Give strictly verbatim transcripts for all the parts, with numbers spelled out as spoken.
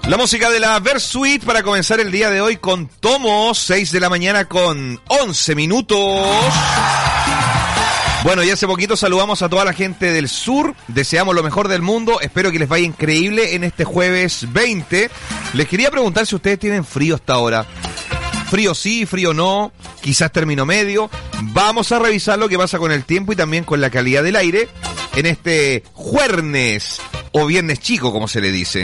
La música de la Versuit para comenzar el día de hoy con Tomo, seis de la mañana con once minutos. Bueno, y hace poquito saludamos a toda la gente del sur, deseamos lo mejor del mundo, espero que les vaya increíble en este jueves veinte. Les quería preguntar si ustedes tienen frío hasta ahora. Frío sí, frío no, quizás término medio. Vamos a revisar lo que pasa con el tiempo y también con la calidad del aire en este jueves o viernes chico, como se le dice.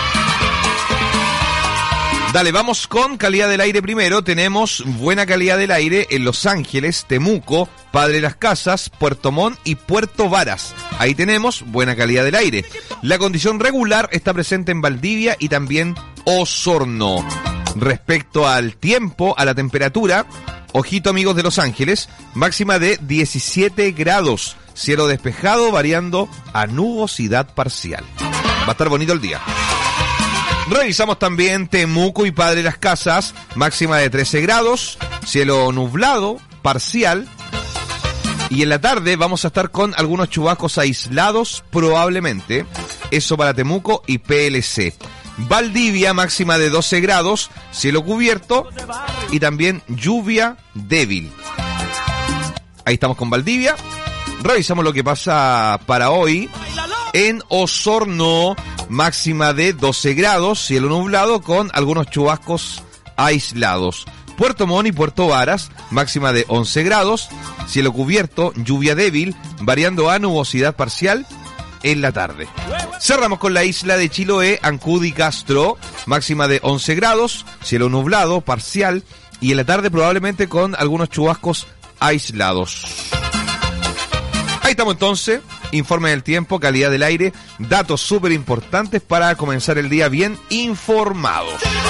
Dale, vamos con calidad del aire primero. Tenemos buena calidad del aire en Los Ángeles, Temuco, Padre Las Casas, Puerto Montt y Puerto Varas. Ahí tenemos buena calidad del aire. La condición regular está presente en Valdivia y también Osorno. Respecto al tiempo, a la temperatura, ojito amigos de Los Ángeles, máxima de diecisiete grados, cielo despejado variando a nubosidad parcial. Va a estar bonito el día. Revisamos también Temuco y Padre Las Casas, máxima de trece grados, cielo nublado, parcial. Y en la tarde vamos a estar con algunos chubascos aislados, probablemente. Eso para Temuco y P L C. Valdivia, máxima de doce grados, cielo cubierto y también lluvia débil. Ahí estamos con Valdivia. Revisamos lo que pasa para hoy. En Osorno, máxima de doce grados, cielo nublado con algunos chubascos aislados. Puerto Montt y Puerto Varas, máxima de once grados, cielo cubierto, lluvia débil, variando a nubosidad parcial en la tarde. Cerramos con la isla de Chiloé, Ancud y Castro, máxima de once grados, cielo nublado, parcial, y en la tarde probablemente con algunos chubascos aislados. Ahí estamos entonces, informe del tiempo, calidad del aire, datos súper importantes para comenzar el día bien informados.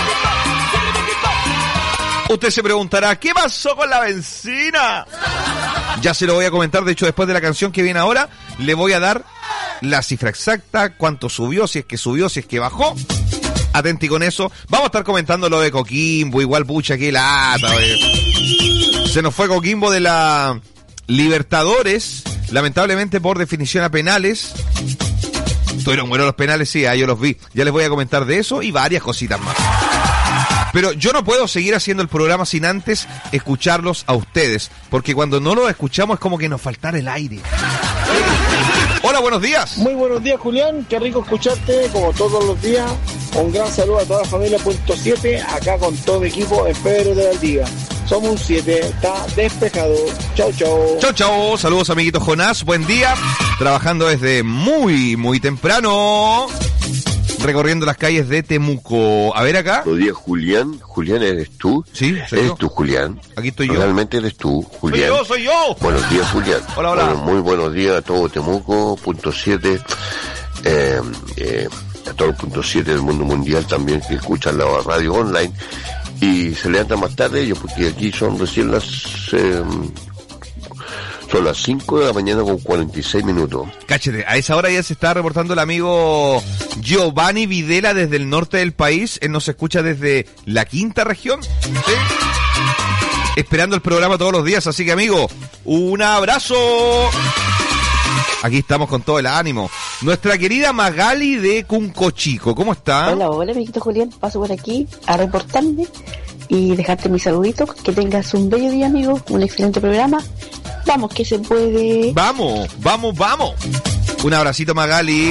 Usted se preguntará, ¿qué pasó con la benzina? Ya se lo voy a comentar, de hecho después de la canción que viene ahora, le voy a dar la cifra exacta, cuánto subió, si es que subió, si es que bajó. Atenti con eso. Vamos a estar comentando lo de Coquimbo, igual pucha, qué lata. Wey. Se nos fue Coquimbo de la Libertadores, lamentablemente por definición a penales. Estuvieron buenos los penales, sí, yo los vi. Ya les voy a comentar de eso y varias cositas más. Pero yo no puedo seguir haciendo el programa sin antes escucharlos a ustedes, porque cuando no los escuchamos es como que nos faltara el aire. Hola, buenos días. Muy buenos días, Julián. Qué rico escucharte, como todos los días. Un gran saludo a toda la familia Punto siete, acá con todo mi equipo en Pedro de Valdivia. Somos un siete, está despejado. Chau, chau. Chau, chau. Saludos, amiguito Jonás. Buen día. Trabajando desde muy, muy temprano. Recorriendo las calles de Temuco. A ver acá. Buenos días, Julián. Julián, ¿eres tú? Sí, soy ¿Eres yo. tú, Julián? Aquí estoy yo. ¿Realmente eres tú, Julián? Soy yo, soy yo. Buenos días, Julián. Hola, hola. Bueno, muy buenos días a todo Temuco, Punto siete, eh, eh, a todo el Punto siete del mundo mundial también que escuchan la radio online y se levantan más tarde ellos porque aquí son recién las... Eh, Son las cinco de la mañana con cuarenta y seis minutos. Cáchate, a esa hora ya se está reportando el amigo Giovanni Videla desde el norte del país. Él nos escucha desde la quinta región. ¿Sí? Esperando el programa todos los días, así que amigo, un abrazo. Aquí estamos con todo el ánimo. Nuestra querida Magali de Cuncochico, ¿cómo está? Hola, hola, amiguito Julián. Paso por aquí a reportarme y dejarte mis saluditos. Que tengas un bello día, amigo. Un excelente programa. Vamos, que se puede. Vamos, vamos, vamos. Un abracito, Magali.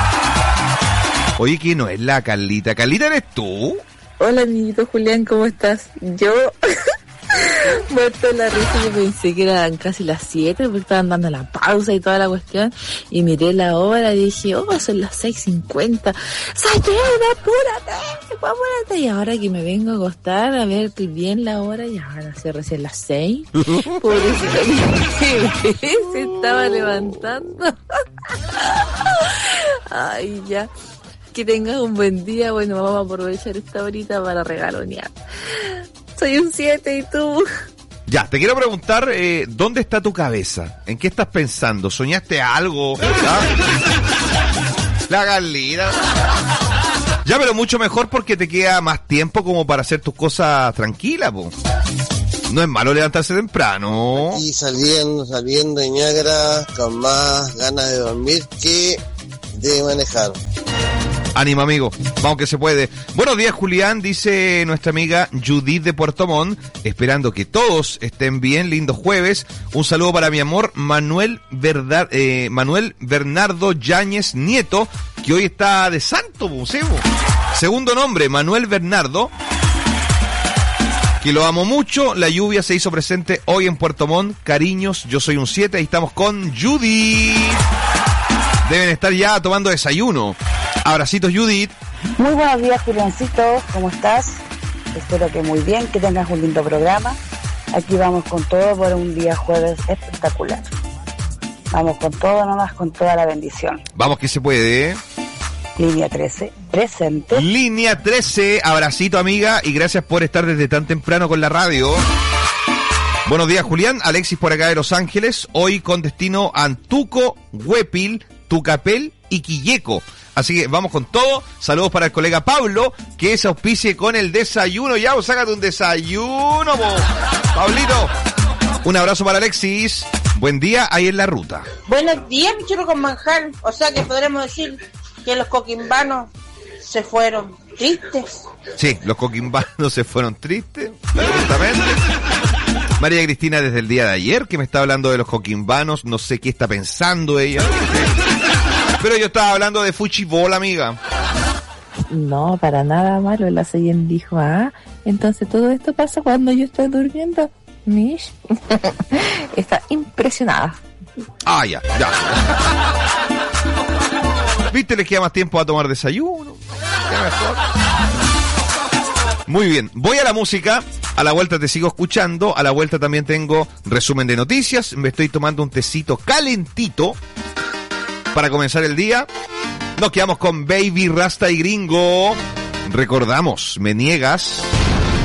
Oye, ¿quién no es la Carlita? ¿Carlita eres tú? Hola, amiguito Julián, ¿cómo estás? Yo... muerto en la risa, yo pensé que eran casi las siete porque estaban dando la pausa y toda la cuestión y miré la hora y dije, oh, son las seis cincuenta. ¡Saqué! ¡Apúrate! ¡Apúrate! Y ahora que me vengo a acostar a ver bien la hora y ahora se recién las seis. Pobrecita, se estaba levantando. Ay, ya. Que tengas un buen día. Bueno, vamos a aprovechar esta horita para regalonear. Soy un siete, ¿y tú? Ya, te quiero preguntar, eh, ¿dónde está tu cabeza? ¿En qué estás pensando? ¿Soñaste algo? ¿Ah? La Carlita. Ya, pero mucho mejor porque te queda más tiempo como para hacer tus cosas tranquilas, po. No es malo levantarse temprano. Y saliendo, saliendo de Ñagra con más ganas de dormir que de manejar. Ánimo, amigo. Vamos que se puede. Buenos días, Julián, dice nuestra amiga Judith de Puerto Montt. Esperando que todos estén bien. Lindo jueves. Un saludo para mi amor Manuel Verdad, eh, Manuel Bernardo Yáñez Nieto, que hoy está de santo, museo. Segundo nombre, Manuel Bernardo. Que lo amo mucho. La lluvia se hizo presente hoy en Puerto Montt. Cariños, yo soy un siete. Ahí estamos con Judith. Deben estar ya tomando desayuno. Abracitos, Judith. Muy buenos días, Juliancito. ¿Cómo estás? Espero que muy bien, que tengas un lindo programa. Aquí vamos con todo por un día jueves espectacular. Vamos con todo nomás, con toda la bendición. Vamos que se puede, ¿eh? Línea trece, presente. Línea trece, abracito, amiga, y gracias por estar desde tan temprano con la radio. Buenos días, Julián. Alexis por acá de Los Ángeles. Hoy con destino a Antuco, Huepil, Tucapel y Quilleco. Así que vamos con todo. Saludos para el colega Pablo, que se auspicie con el desayuno. Ya, vos sácate un desayuno, vos. Pablito. Un abrazo para Alexis. Buen día ahí en la ruta. Buenos días, mi churro con manjar. O sea que podremos decir que los coquimbanos se fueron tristes. Sí, los coquimbanos se fueron tristes. Perfectamente. María Cristina desde el día de ayer, que me está hablando de los coquimbanos. No sé qué está pensando ella. Pero yo estaba hablando de fuchibol, amiga. No, para nada malo. La Seyen dijo, ah, entonces todo esto pasa cuando yo estoy durmiendo. Mish. Está impresionada. Ah, ya, ya. ¿Viste? Les queda más tiempo a tomar desayuno. Qué mejor. Muy bien, voy a la música. A la vuelta te sigo escuchando. A la vuelta también tengo resumen de noticias. Me estoy tomando un tecito calentito para comenzar el día. Nos quedamos con Baby Rasta y Gringo. Recordamos, me niegas.